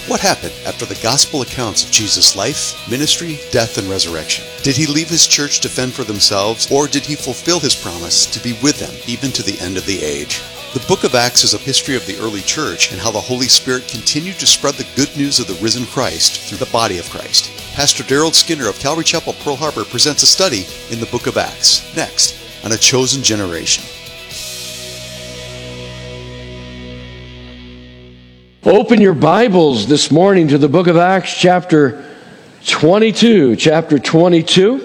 What happened after the gospel accounts of Jesus' life, ministry, death, and resurrection? Did he leave his church to fend for themselves, or did he fulfill his promise to be with them even to the end of the age? The book of Acts is a history of the early church and how the Holy Spirit continued to spread the good news of the risen Christ through the body of Christ. Pastor Daryl Skinner of Calvary Chapel, Pearl Harbor presents a study in the book of Acts, next on A Chosen Generation. Open your Bibles this morning to the book of Acts, chapter 22. Chapter 22.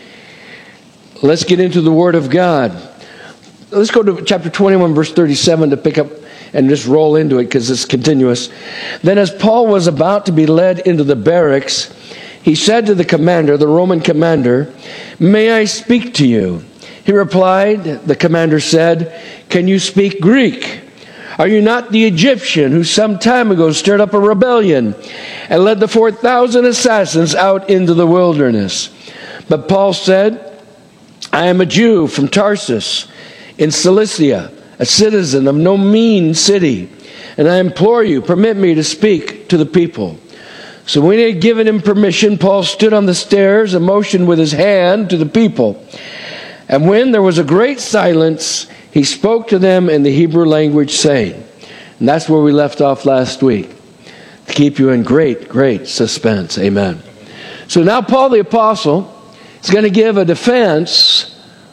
Let's get into the Word of God. Let's go to chapter 21, verse 37 to pick up and just roll into it because it's continuous. Then as Paul was about to be led into the barracks, he said to the commander, the Roman commander, "May I speak to you?" He replied, the commander said, "Can you speak Greek? Are you not the Egyptian who some time ago stirred up a rebellion and led the 4,000 assassins out into the wilderness?" But Paul said, "I am a Jew from Tarsus in Cilicia, a citizen of no mean city, and I implore you, permit me to speak to the people." So when he had given him permission, Paul stood on the stairs and motioned with his hand to the people. And when there was a great silence, he spoke to them in the Hebrew language, saying, and that's where we left off last week, to keep you in great, great suspense. Amen. So now Paul the Apostle is going to give a defense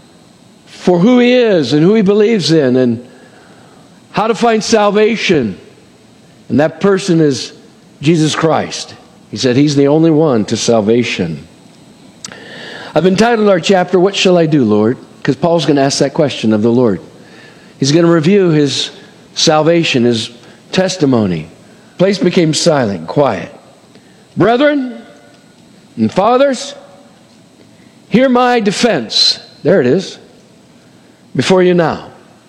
for who he is and who he believes in and how to find salvation. And that person is Jesus Christ. He said he's the only one to salvation. I've entitled our chapter, "What Shall I Do, Lord?" Because Paul's going to ask that question of the Lord. He's going to review his salvation, his testimony. The place became silent, quiet. "Brethren and fathers, hear my defense." There it is. "Before you now."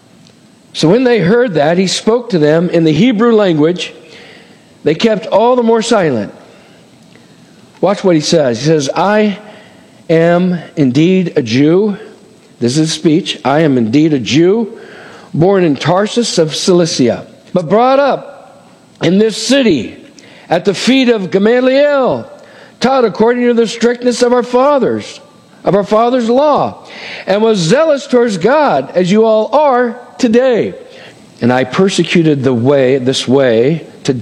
So when they heard that, he spoke to them in the Hebrew language. They kept all the more silent. Watch what he says. He says, "I am indeed a Jew." This is speech. "I am indeed a Jew, born in Tarsus of Cilicia, but brought up in this city at the feet of Gamaliel, taught according to the strictness of our fathers' law, and was zealous towards God, as you all are today. And I persecuted this way to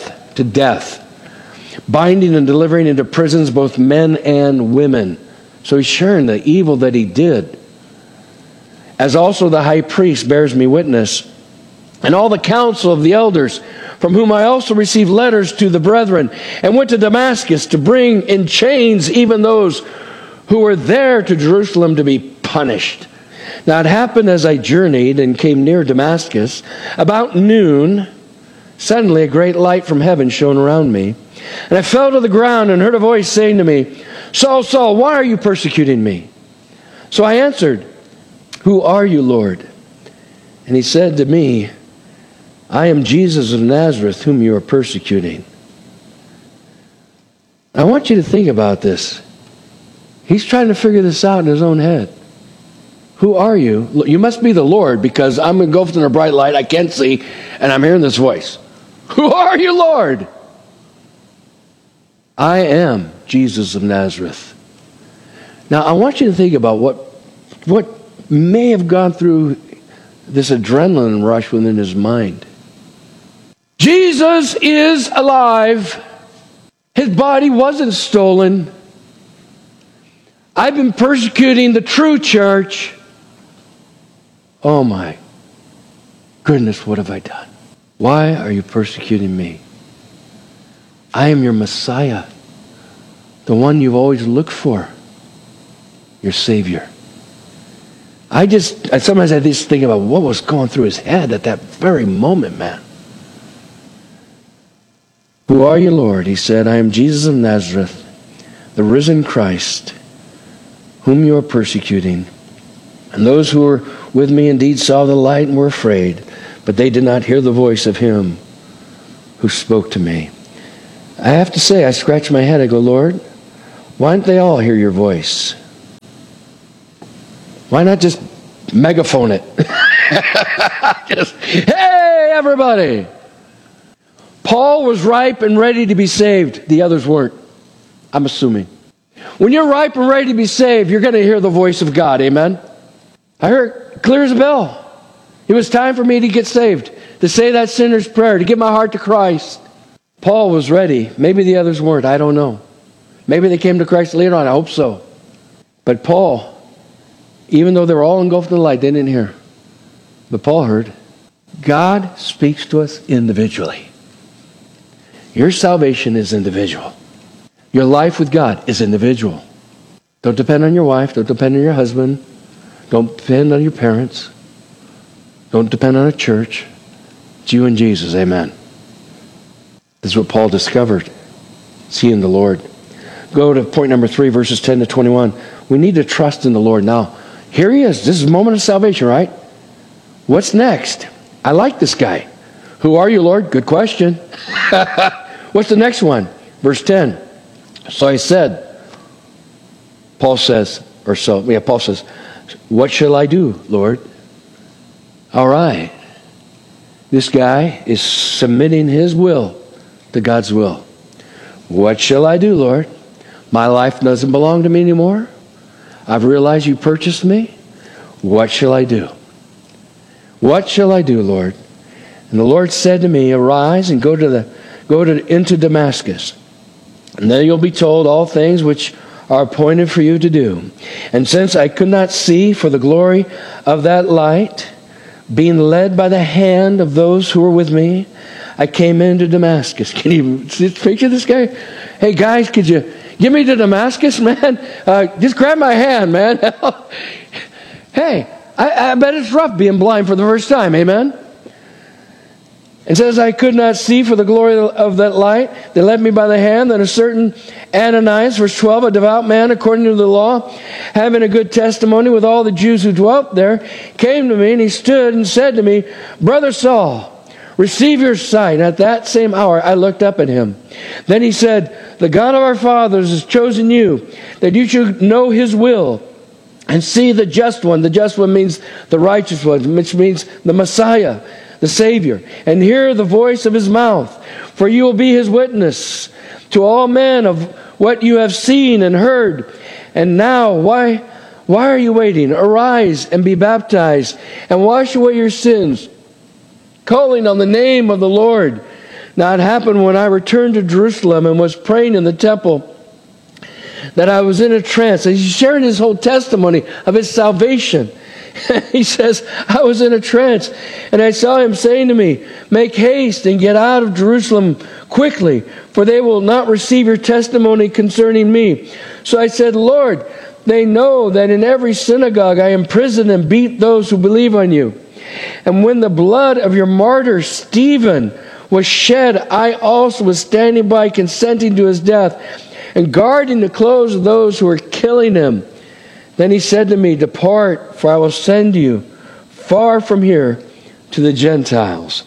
death, binding and delivering into prisons both men and women." So he's sharing the evil that he did. "As also the high priest bears me witness, and all the council of the elders, from whom I also received letters to the brethren, and went to Damascus to bring in chains even those who were there to Jerusalem to be punished. Now it happened as I journeyed and came near Damascus, about noon, suddenly a great light from heaven shone around me. And I fell to the ground and heard a voice saying to me, 'Saul, Saul, why are you persecuting me?' So I answered, 'Who are you, Lord?' And he said to me, 'I am Jesus of Nazareth, whom you are persecuting.'" I want you to think about this. He's trying to figure this out in his own head. Who are you? You must be the Lord, because I'm engulfed in a bright light, I can't see, and I'm hearing this voice. Who are you, Lord? "I am Jesus of Nazareth." Now, I want you to think about what may have gone through this adrenaline rush within his mind. Jesus is alive. His body wasn't stolen. I've been persecuting the true church. Oh my goodness, what have I done? Why are you persecuting me? I am your Messiah, the one you've always looked for, your Savior. I sometimes just think about what was going through his head at that very moment, man. "Who are you, Lord?" He said, "I am Jesus of Nazareth, the risen Christ, whom you are persecuting. And those who were with me indeed saw the light and were afraid, but they did not hear the voice of him who spoke to me." I have to say, I scratch my head. I go, "Lord, why didn't they all hear your voice? Why not just megaphone it?" Just, "Hey, everybody!" Paul was ripe and ready to be saved. The others weren't, I'm assuming. When you're ripe and ready to be saved, you're going to hear the voice of God. Amen? I heard clear as a bell. It was time for me to get saved, to say that sinner's prayer, to give my heart to Christ. Paul was ready. Maybe the others weren't. I don't know. Maybe they came to Christ later on. I hope so. But Paul, even though they were all engulfed in the light, they didn't hear. But Paul heard. God speaks to us individually. Your salvation is individual. Your life with God is individual. Don't depend on your wife. Don't depend on your husband. Don't depend on your parents. Don't depend on a church. It's you and Jesus. Amen. This is what Paul discovered. It's he and the Lord. Go to point number 3, verses 10 to 21. We need to trust in the Lord. Now, here he is. This is a moment of salvation, right? What's next? I like this guy. Who are you, Lord? Good question. What's the next one? Verse 10. So I said, Paul says, what shall I do, Lord? All right. This guy is submitting his will to God's will. What shall I do, Lord? My life doesn't belong to me anymore. I've realized you purchased me. What shall I do? What shall I do, Lord? And the Lord said to me, arise and go into Damascus. And then you'll be told all things which are appointed for you to do. And since I could not see for the glory of that light, being led by the hand of those who were with me, I came into Damascus. Can you picture this guy? Hey guys, could you get me to Damascus, man? Just grab my hand, man. Hey, I bet it's rough being blind for the first time. Amen? And says, I could not see for the glory of that light. They led me by the hand. Then a certain Ananias, verse 12, a devout man according to the law, having a good testimony with all the Jews who dwelt there, came to me, and he stood and said to me, Brother Saul, receive your sight. At that same hour I looked up at him. Then he said, the God of our fathers has chosen you, that you should know his will, and see the just one. The just one means the righteous one, which means the Messiah, the Savior, and hear the voice of his mouth. For you will be his witness to all men of what you have seen and heard. And now, why are you waiting? Arise and be baptized, and wash away your sins, calling on the name of the Lord. Now it happened when I returned to Jerusalem and was praying in the temple, that I was in a trance. And he's sharing his whole testimony of his salvation. He says, I was in a trance, and I saw him saying to me, make haste and get out of Jerusalem quickly, for they will not receive your testimony concerning me. So I said, Lord, they know that in every synagogue I imprison and beat those who believe on you. And when the blood of your martyr Stephen was shed, I also was standing by, consenting to his death, and guarding the clothes of those who were killing him. Then he said to me, depart, for I will send you far from here to the Gentiles.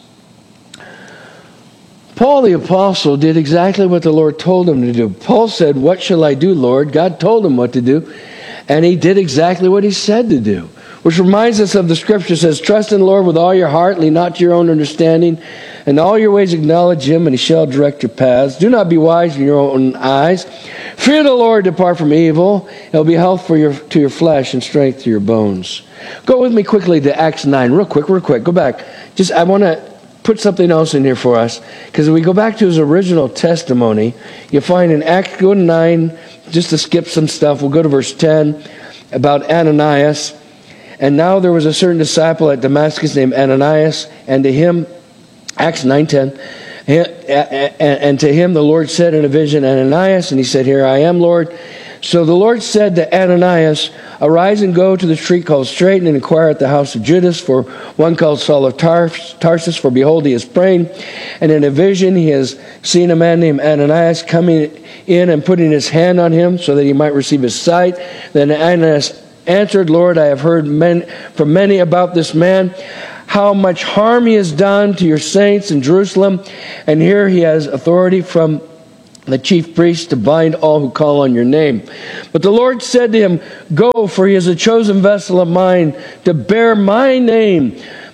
Paul the apostle did exactly what the Lord told him to do. Paul said, what shall I do, Lord? God told him what to do, and he did exactly what he said to do. Which reminds us of the scripture says, trust in the Lord with all your heart, lean not to your own understanding. In all your ways acknowledge him, and he shall direct your paths. Do not be wise in your own eyes. Fear the Lord, depart from evil. It will be health to your flesh and strength to your bones. Go with me quickly to Acts 9. Real quick. Go back. I want to put something else in here for us. Because if we go back to his original testimony, you'll find in Acts, go to 9, just to skip some stuff. We'll go to verse 10 about Ananias. And now there was a certain disciple at Damascus named Ananias, and to him, Acts 9:10, and to him the Lord said in a vision, Ananias, and he said, here I am, Lord. So the Lord said to Ananias, arise and go to the street called Straight, and inquire at the house of Judas for one called Saul of Tarsus, for behold, he is praying. And in a vision he has seen a man named Ananias coming in and putting his hand on him so that he might receive his sight. Then Ananias answered, Lord, I have heard from many about this man, how much harm he has done to your saints in Jerusalem. And here he has authority from the chief priests to bind all who call on your name. But the Lord said to him, go, for he is a chosen vessel of mine to bear my name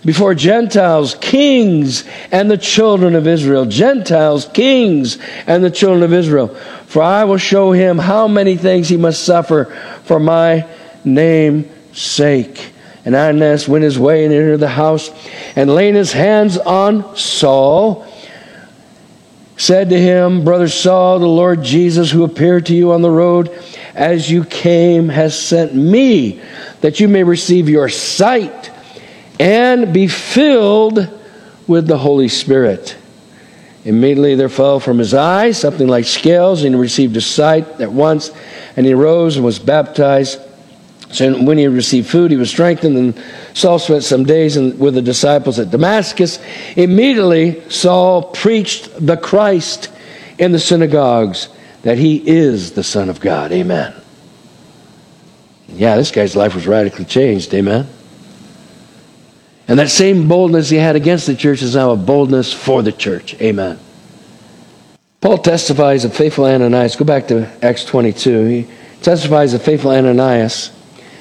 before Gentiles, kings, and the children of Israel. Gentiles, kings, and the children of Israel. For I will show him how many things he must suffer for my name's sake. And Ananias went his way and entered the house, and laying his hands on Saul, said to him, Brother Saul, the Lord Jesus, who appeared to you on the road as you came, has sent me, that you may receive your sight and be filled with the Holy Spirit. Immediately there fell from his eyes something like scales, and he received his sight at once, and he arose and was baptized. So when he had received food, he was strengthened, and Saul spent some days with the disciples at Damascus. Immediately Saul preached the Christ in the synagogues, that he is the Son of God. Amen. Yeah, this guy's life was radically changed. Amen. And that same boldness he had against the church is now a boldness for the church. Amen. Paul testifies of faithful Ananias. Go back to Acts 22. He testifies of faithful Ananias.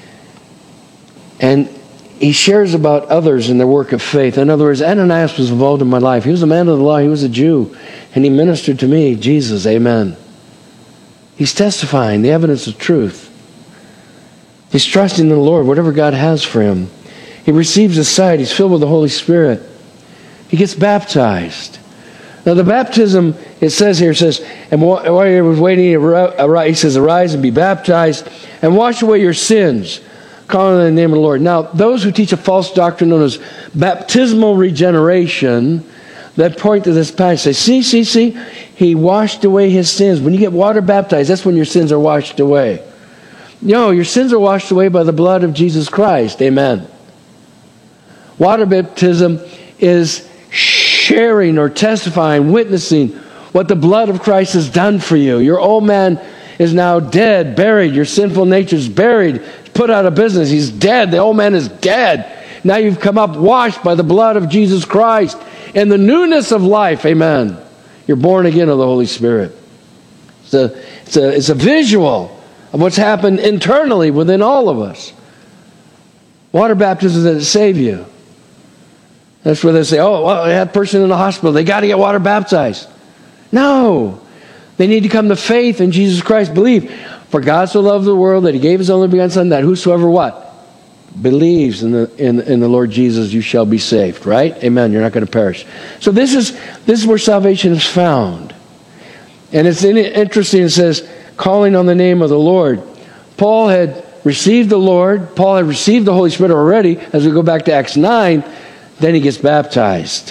And he shares about others in their work of faith. In other words, Ananias was involved in my life. He was a man of the law. He was a Jew. And he ministered to me, Jesus. Amen. He's testifying the evidence of truth. He's trusting in the Lord, whatever God has for him. He receives his sight. He's filled with the Holy Spirit. He gets baptized. Now the baptism, it says here, and while he was waiting, he says, arise and be baptized and wash away your sins, calling on the name of the Lord. Now, those who teach a false doctrine known as baptismal regeneration that point to this passage say, see, he washed away his sins. When you get water baptized, that's when your sins are washed away. No, your sins are washed away by the blood of Jesus Christ. Amen. Water baptism is sharing or testifying, witnessing what the blood of Christ has done for you. Your old man is now dead, buried. Your sinful nature is buried, put out of business. He's dead. The old man is dead. Now you've come up washed by the blood of Jesus Christ in the newness of life. Amen. You're born again of the Holy Spirit. It's a visual of what's happened internally within all of us. Water baptism doesn't save you. That's where they say, oh, well, that person in the hospital, they got to get water baptized. No. They need to come to faith in Jesus Christ. Believe. For God so loved the world that he gave his only begotten Son, that whosoever what? Believes in the Lord Jesus, you shall be saved. Right? Amen. You're not going to perish. So this is where salvation is found. And it's interesting. It says, calling on the name of the Lord. Paul had received the Lord. Paul had received the Holy Spirit already. As we go back to Acts 9, then he gets baptized.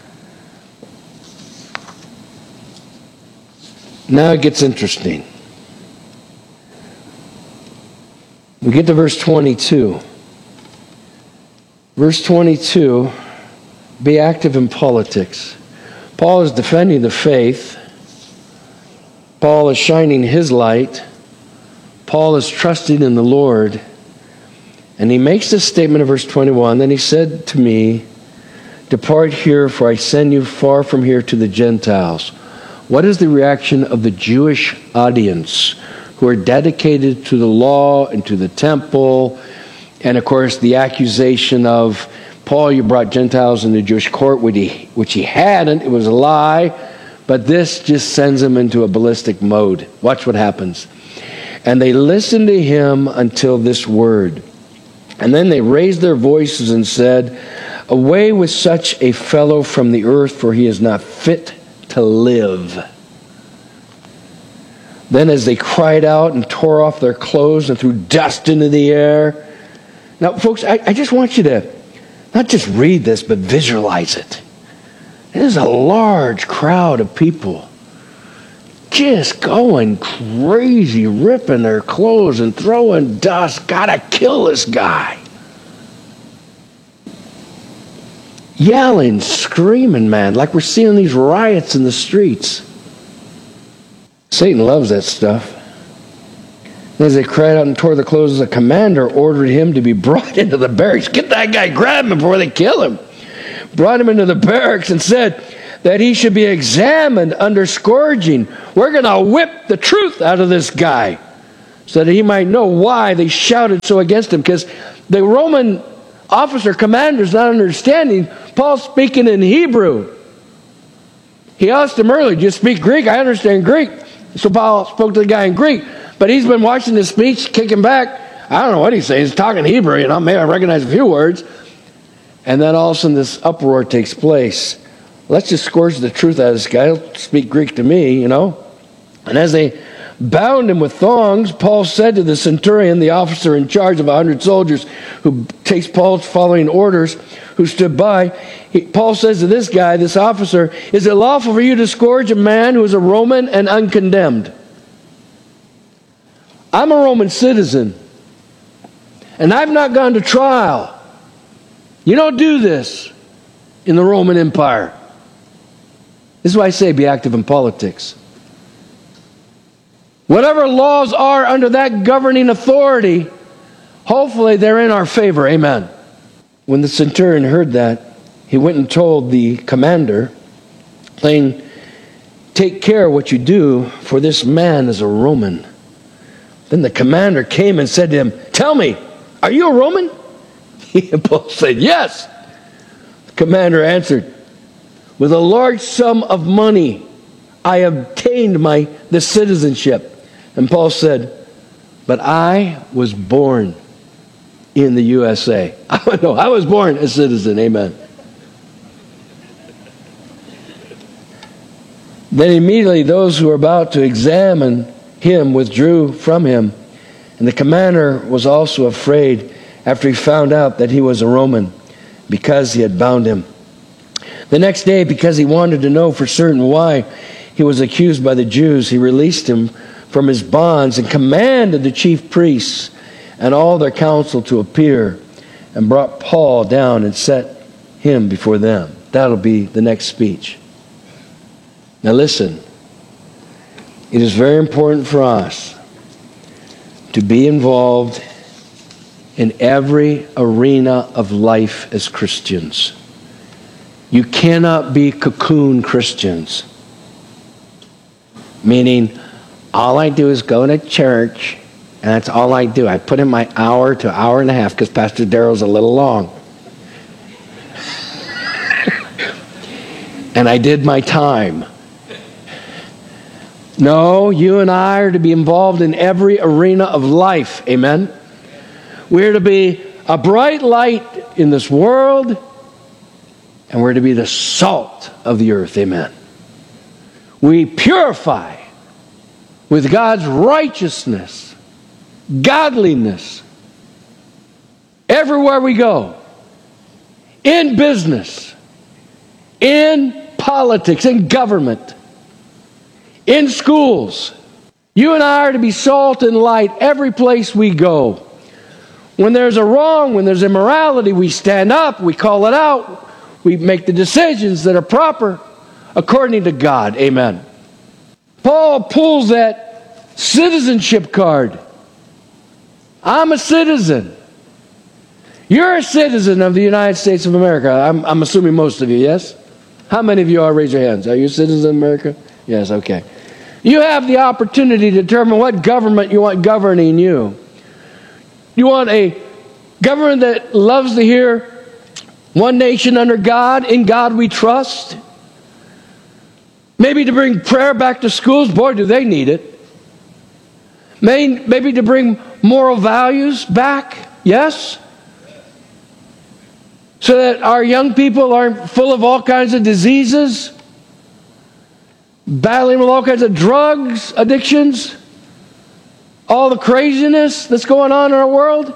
Now it gets interesting. We get to verse 22. Verse 22, be active in politics. Paul is defending the faith. Paul is shining his light. Paul is trusting in the Lord. And he makes this statement in verse 21, then he said to me, depart here, for I send you far from here to the Gentiles. What is the reaction of the Jewish audience who are dedicated to the law and to the temple? And of course, the accusation of, Paul, you brought Gentiles in the Jewish court, which he hadn't. It was a lie. But this just sends him into a ballistic mode. Watch what happens. And they listened to him until this word. And then they raised their voices and said, away with such a fellow from the earth, for he is not fit to live. Then as they cried out and tore off their clothes and threw dust into the air. Now, folks, I just want you to not just read this, but visualize it. It is a large crowd of people just going crazy, ripping their clothes and throwing dust. Gotta kill this guy. Yelling, screaming, man, like we're seeing these riots in the streets. Satan loves that stuff. And as they cried out and tore their clothes, the commander ordered him to be brought into the barracks. Get that guy, grab him before they kill him. Brought him into the barracks and said that he should be examined under scourging. We're going to whip the truth out of this guy so that he might know why they shouted so against him. Because the Roman officer, commander's not understanding. Paul's speaking in Hebrew. He asked him earlier, do you speak Greek? I understand Greek. So Paul spoke to the guy in Greek. But he's been watching the speech, kicking back. I don't know what he's saying. He's talking Hebrew, maybe I recognize a few words. And then all of a sudden this uproar takes place. Let's just scourge the truth out of this guy. He'll speak Greek to me, And as they bound him with thongs, Paul said to the centurion, the officer in charge of 100 soldiers, who takes Paul's following orders, who stood by, Paul says to this guy, this officer, is it lawful for you to scourge a man who is a Roman and uncondemned? I'm a Roman citizen, and I've not gone to trial. You don't do this in the Roman Empire. This is why I say be active in politics. Whatever laws are under that governing authority, hopefully they're in our favor. Amen. When the centurion heard that, he went and told the commander, saying, take care what you do, for this man is a Roman. Then the commander came and said to him, tell me, are you a Roman? Paul said, yes. The commander answered, with a large sum of money I obtained the citizenship. And Paul said, but I was born in the USA. No, I was born a citizen. Amen. Then immediately those who were about to examine him withdrew from him. And the commander was also afraid after he found out that he was a Roman, because he had bound him. The next day, because he wanted to know for certain why he was accused by the Jews, he released him from his bonds and commanded the chief priests and all their council to appear, and brought Paul down and set him before them. That'll be the next speech. Now listen, it is very important for us to be involved in every arena of life as Christians. You cannot be cocoon Christians, meaning all I do is go to church, and that's all I do. I put in my hour to hour and a half because Pastor Daryl's a little long. And I did my time. No, you and I are to be involved in every arena of life. Amen? We're to be a bright light in this world, and we're to be the salt of the earth. Amen. We purify with God's righteousness, godliness, everywhere we go, in business, in politics, in government, in schools. You and I are to be salt and light every place we go. When there's a wrong, when there's immorality, we stand up, we call it out, we make the decisions that are proper according to God. Amen. Paul pulls that citizenship card. I'm a citizen. You're a citizen of the United States of America. I'm assuming most of you, yes? How many of you are? Raise your hands. Are you citizens of America? Yes, okay. You have the opportunity to determine what government you want governing you. You want a government that loves to hear one nation under God, in God we trust. Maybe to bring prayer back to schools. Boy, do they need it. Maybe to bring moral values back. Yes? So that our young people aren't full of all kinds of diseases, battling with all kinds of drugs, addictions, all the craziness that's going on in our world.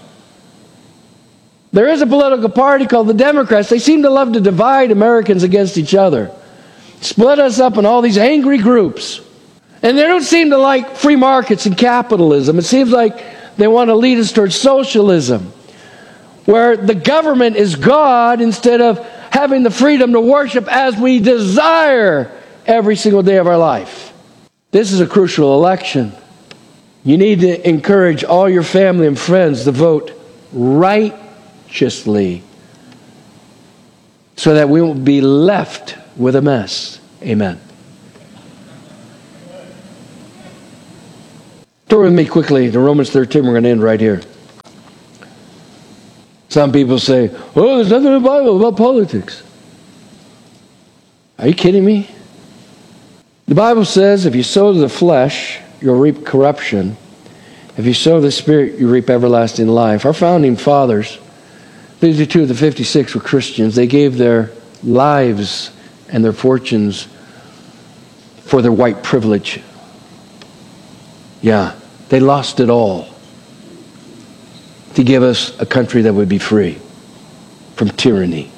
There is a political party called the Democrats. They seem to love to divide Americans against each other, split us up in all these angry groups. And they don't seem to like free markets and capitalism. It seems like they want to lead us towards socialism, where the government is God instead of having the freedom to worship as we desire every single day of our life. This is a crucial election. You need to encourage all your family and friends to vote righteously so that we won't be left with a mess. Amen. Turn with me quickly to Romans 13. We're going to end right here. Some people say, oh, there's nothing in the Bible about politics. Are you kidding me? The Bible says if you sow to the flesh, you'll reap corruption. If you sow to the Spirit, you reap everlasting life. Our founding fathers, 52 of the 56 were Christians. They gave their lives and their fortunes for their white privilege. Yeah, they lost it all to give us a country that would be free from tyranny.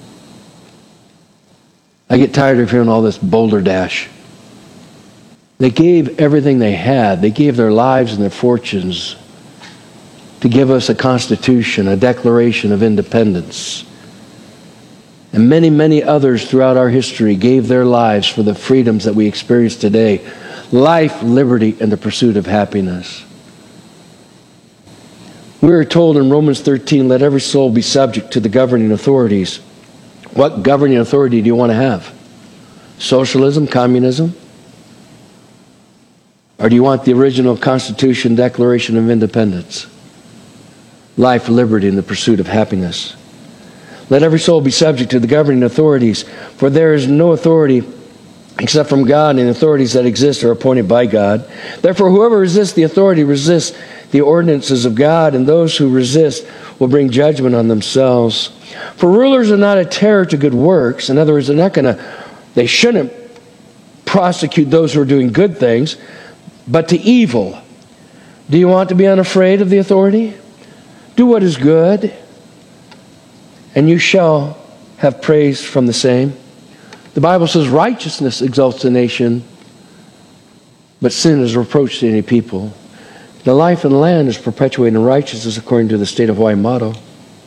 I get tired of hearing all this balderdash. They gave everything they had. They gave their lives and their fortunes to give us a constitution, a declaration of independence. And many, many others throughout our history gave their lives for the freedoms that we experience today. Life, liberty, and the pursuit of happiness. We are told in Romans 13, let every soul be subject to the governing authorities. What governing authority do you want to have? Socialism, communism? Or do you want the original Constitution, Declaration of Independence? Life, liberty, and the pursuit of happiness. Let every soul be subject to the governing authorities, for there is no authority except from God, and the authorities that exist are appointed by God. Therefore, whoever resists the authority resists the ordinances of God, and those who resist will bring judgment on themselves. For rulers are not a terror to good works. In other words, they shouldn't prosecute those who are doing good things, but to evil. Do you want to be unafraid of the authority? Do what is good, and you shall have praise from the same. The Bible says righteousness exalts a nation, but sin is reproach to any people. The life and land is perpetuating righteousness according to the state of Hawaii motto.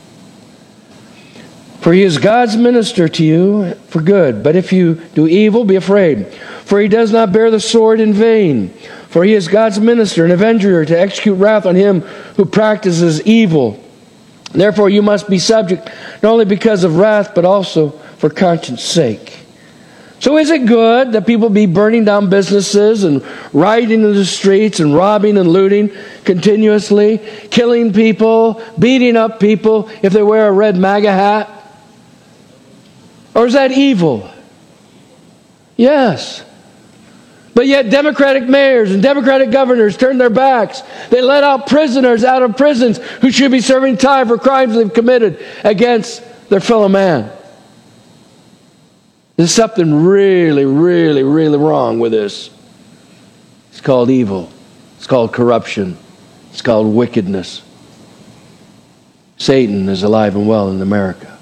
For he is God's minister to you for good. But if you do evil, be afraid. For he does not bear the sword in vain. For he is God's minister, an avenger to execute wrath on him who practices evil. Therefore you must be subject, not only because of wrath, but also for conscience sake. So is it good that people be burning down businesses and rioting in the streets and robbing and looting continuously, killing people, beating up people if they wear a red MAGA hat? Or is that evil? Yes. But yet Democratic mayors and Democratic governors turn their backs. They let out prisoners out of prisons who should be serving time for crimes they've committed against their fellow man. There's something really, really, really wrong with this. It's called evil. It's called corruption. It's called wickedness. Satan is alive and well in America.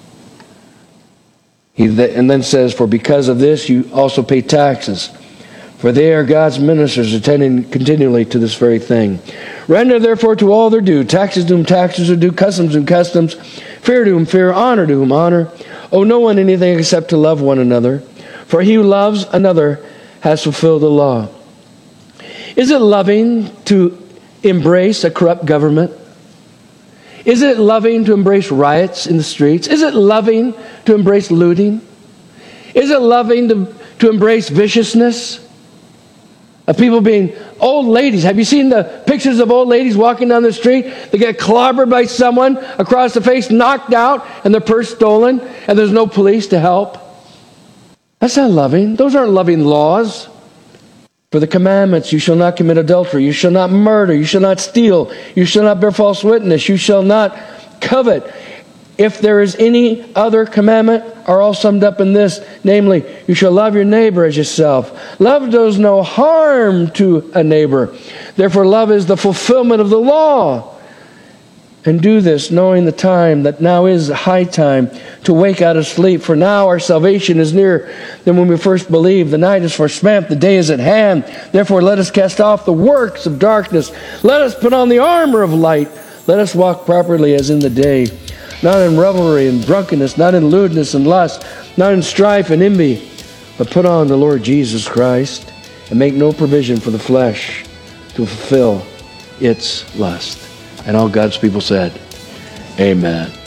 And then says, for because of this you also pay taxes. For they are God's ministers, attending continually to this very thing. Render therefore to all their due. Taxes to whom taxes are due, customs to whom customs, fear to whom fear, honor to whom honor. Owe no one anything except to love one another. For he who loves another has fulfilled the law. Is it loving to embrace a corrupt government? Is it loving to embrace riots in the streets? Is it loving to embrace looting? Is it loving to embrace viciousness? Of people being old ladies. Have you seen the pictures of old ladies walking down the street? They get clobbered by someone across the face, knocked out, and their purse stolen, and there's no police to help. That's not loving. Those aren't loving laws. For the commandments, you shall not commit adultery, you shall not murder, you shall not steal, you shall not bear false witness, you shall not covet. If there is any other commandment, are all summed up in this, namely, you shall love your neighbor as yourself. Love does no harm to a neighbor. Therefore, love is the fulfillment of the law. And do this, knowing the time, that now is high time to wake out of sleep. For now our salvation is nearer than when we first believed. The night is forspent, the day is at hand. Therefore, let us cast off the works of darkness. Let us put on the armor of light. Let us walk properly as in the day, not in revelry and drunkenness, not in lewdness and lust, not in strife and envy, but put on the Lord Jesus Christ and make no provision for the flesh to fulfill its lust. And all God's people said, amen.